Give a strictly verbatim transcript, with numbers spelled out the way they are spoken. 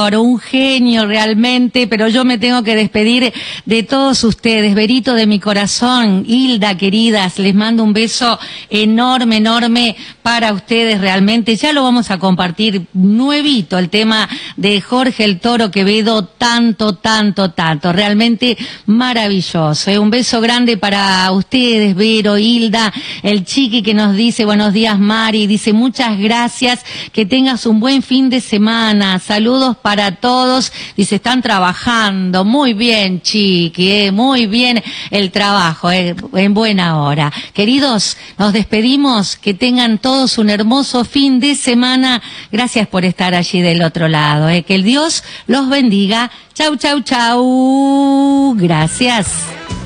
un genio realmente, pero yo me tengo que despedir de todos ustedes. Berito de mi corazón, Hilda, queridas, les mando un beso enorme, enorme para ustedes realmente. Ya lo vamos a compartir nuevito, el tema de Jorge el Toro Quevedo, tanto, tanto, tanto, realmente maravilloso. ¿eh? Un beso grande para ustedes, Vero, Hilda, el Chiqui que nos dice buenos días, Mari, dice muchas gracias, que tengas un buen fin de semana, saludos para para todos, dice, están trabajando, muy bien, Chiqui, eh, muy bien el trabajo, eh, en buena hora. Queridos, nos despedimos, que tengan todos un hermoso fin de semana, gracias por estar allí del otro lado, eh, que el Dios los bendiga, chau, chau, chau, gracias.